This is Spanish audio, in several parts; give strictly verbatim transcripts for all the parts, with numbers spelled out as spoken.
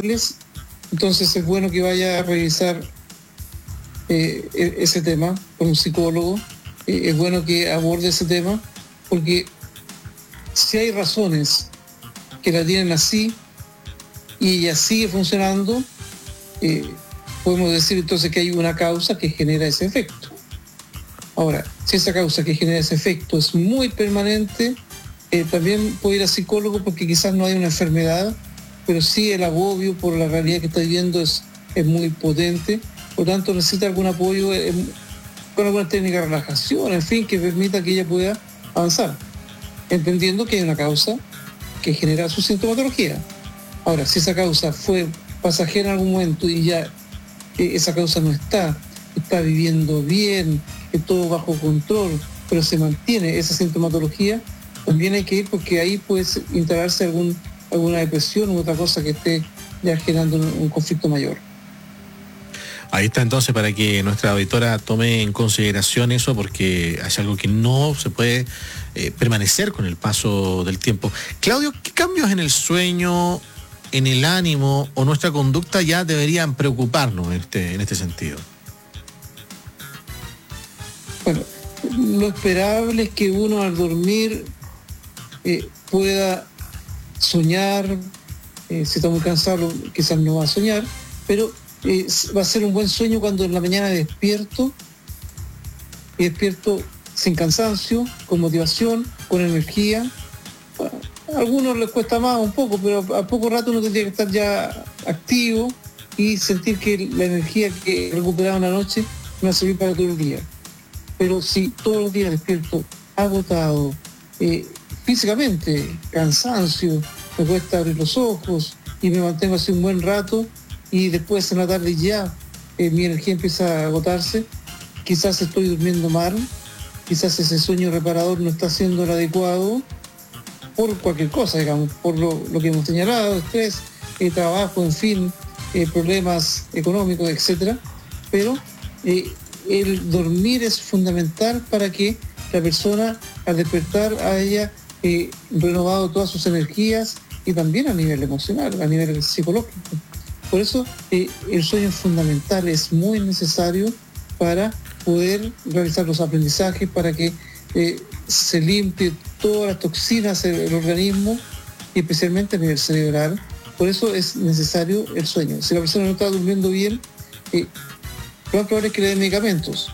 estables, entonces es bueno que vaya a revisar eh, ese tema con un psicólogo. Eh, es bueno que aborde ese tema, porque si hay razones que la tienen así y ella sigue funcionando, eh, podemos decir entonces que hay una causa que genera ese efecto. Ahora, si esa causa que genera ese efecto es muy permanente, eh, también puede ir a psicólogo, porque quizás no hay una enfermedad, pero sí el agobio por la realidad que está viviendo es, es muy potente, por lo tanto necesita algún apoyo eh, con alguna técnica de relajación, en fin, que permita que ella pueda avanzar, entendiendo que hay una causa que genera su sintomatología. Ahora, si esa causa fue pasajera en algún momento y ya eh, esa causa no está, está viviendo bien, es todo bajo control, pero se mantiene esa sintomatología, también hay que ir, porque ahí puede instalarse algún, alguna depresión u otra cosa que esté ya generando un, un conflicto mayor. Ahí está entonces, para que nuestra auditora tome en consideración eso, porque es algo que no se puede eh, permanecer con el paso del tiempo. Claudio, ¿qué cambios en el sueño, en el ánimo o nuestra conducta ya deberían preocuparnos en este, en este sentido? Bueno, lo esperable es que uno al dormir eh, pueda soñar, eh, si está muy cansado quizás no va a soñar, pero eh, va a ser un buen sueño cuando en la mañana despierto, y despierto sin cansancio, con motivación, con energía. A algunos les cuesta más un poco, pero a poco rato uno tendría que estar ya activo y sentir que la energía que he recuperado en la noche me va a servir para todo el día. Pero si todos los días despierto agotado, eh, físicamente, cansancio, me cuesta abrir los ojos y me mantengo así un buen rato, y después en la tarde ya eh, mi energía empieza a agotarse, quizás estoy durmiendo mal, quizás ese sueño reparador no está siendo el adecuado, por cualquier cosa, digamos, por lo, lo que hemos señalado, estrés, eh, trabajo, en fin, eh, problemas económicos, etcétera. Pero eh, el dormir es fundamental para que la persona al despertar haya eh, renovado todas sus energías, y también a nivel emocional, a nivel psicológico. Por eso eh, el sueño es fundamental, es muy necesario para poder realizar los aprendizajes, para que eh, se limpie todas las toxinas del organismo, y especialmente a nivel cerebral. Por eso es necesario el sueño. Si la persona no está durmiendo bien, eh, lo más probable es que le den medicamentos.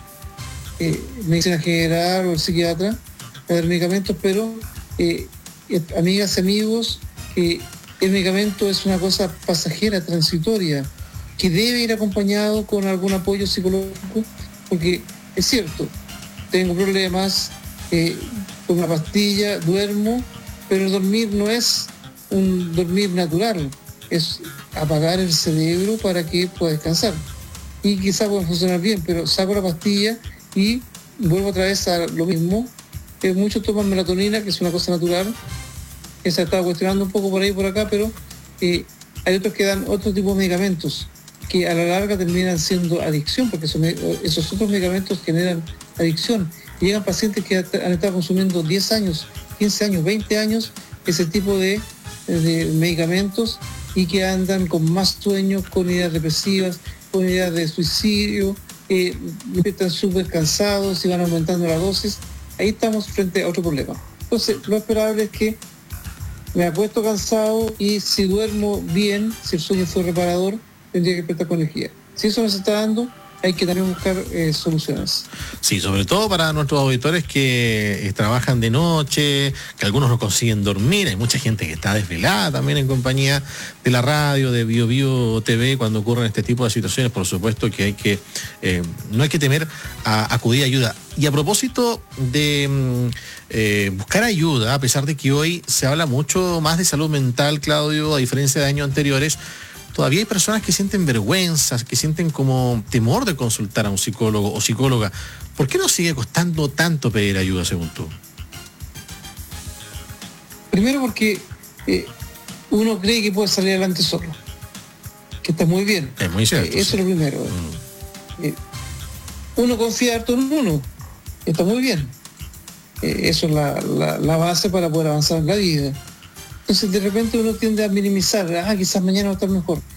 Eh, medicina general o el psiquiatra le den medicamentos, pero eh, amigas y amigos, eh, el medicamento es una cosa pasajera, transitoria, que debe ir acompañado con algún apoyo psicológico, porque es cierto, tengo problemas, eh, con una pastilla duermo, pero el dormir no es un dormir natural, es apagar el cerebro para que pueda descansar. Y quizá pueda funcionar bien, pero saco la pastilla y vuelvo otra vez a lo mismo. Eh, muchos toman melatonina, que es una cosa natural, que se ha estado cuestionando un poco por ahí y por acá, pero eh, hay otros que dan otro tipo de medicamentos que a la larga terminan siendo adicción, porque esos, esos otros medicamentos generan adicción. Y llegan pacientes que han estado consumiendo diez años, quince años, veinte años ese tipo de, de medicamentos, y que andan con más sueños, con ideas depresivas, con ideas de suicidio, eh, están súper cansados y van aumentando la dosis. Ahí estamos frente a otro problema. Entonces, lo esperable es que me acuesto cansado, y si duermo bien, si el sueño fue reparador, tendría que despertar con energía. Si eso no se está dando, hay que también buscar eh, soluciones. Sí, sobre todo para nuestros auditores que eh, trabajan de noche, que algunos no consiguen dormir. Hay mucha gente que está desvelada también en compañía de la radio, de Bio Bio T V, cuando ocurren este tipo de situaciones. Por supuesto que hay que, eh, no hay que temer a acudir a ayuda. Y a propósito de eh, buscar ayuda, a pesar de que hoy se habla mucho más de salud mental, Claudio, a diferencia de años anteriores, todavía hay personas que sienten vergüenza, que sienten como temor de consultar a un psicólogo o psicóloga. ¿Por qué nos sigue costando tanto pedir ayuda, según tú? Primero porque eh, uno cree que puede salir adelante solo, que está muy bien. Es muy cierto. Eh, eso sí. es lo primero. Mm. Eh, uno confía harto en uno, está muy bien. Eh, eso es la, la, la base para poder avanzar en la vida. Entonces de repente uno tiende a minimizar, ah, quizás mañana va a estar mejor.